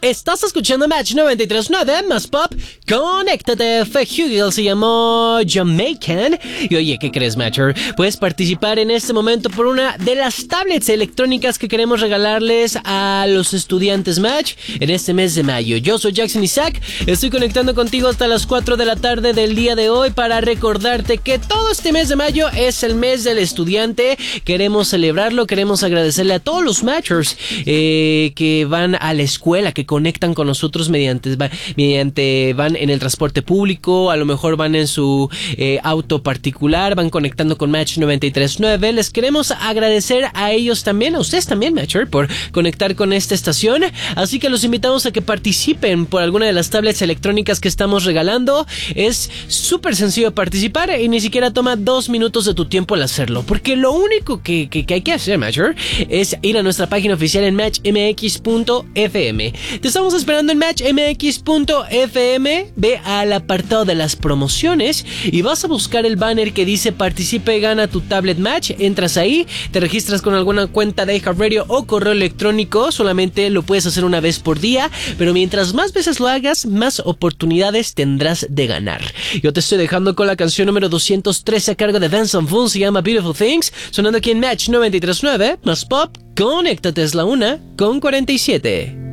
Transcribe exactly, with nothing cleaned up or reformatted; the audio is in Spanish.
Estás escuchando Match noventa y tres punto nueve más pop. Conéctate. Fue Hugel, se llamó Jamaican. Y oye, ¿qué crees, Matcher? Puedes participar en este momento por una de las tablets electrónicas que queremos regalarles a los estudiantes Match en este mes de mayo. Yo soy Jackson Isaac. Estoy conectando contigo hasta las cuatro de la tarde del día de hoy para recordarte que todo este mes de mayo es el mes del estudiante. Queremos celebrarlo, queremos agradecerle a todos los Matchers eh, que van a la escuela, que conectan con nosotros mediante, va, mediante van en el transporte público, a lo mejor van en su eh, auto particular, van conectando con Match noventa y tres punto nueve. Les queremos agradecer a ellos también, a ustedes también, Matcher, por conectar con esta estación. Así que los invitamos a que participen por alguna de las tablets electrónicas que estamos regalando. Es súper sencillo participar y ni siquiera toma dos minutos de tu tiempo al hacerlo, porque lo único que, que, que hay que hacer, Matcher, es ir a nuestra página oficial en match m x punto f m. Te estamos esperando en match m x punto f m. Ve al apartado de las promociones y vas a buscar el banner que dice participe y gana tu tablet Match. Entras ahí, te registras con alguna cuenta de iHeartRadio o correo electrónico. Solamente lo puedes hacer una vez por día, pero mientras más veces lo hagas, más oportunidades tendrás de ganar. Yo te estoy dejando con la canción número doscientos trece a cargo de Benson Boone, se llama Beautiful Things, sonando aquí en Match noventa y tres punto nueve más pop. Conéctate, es la una con cuarenta y siete.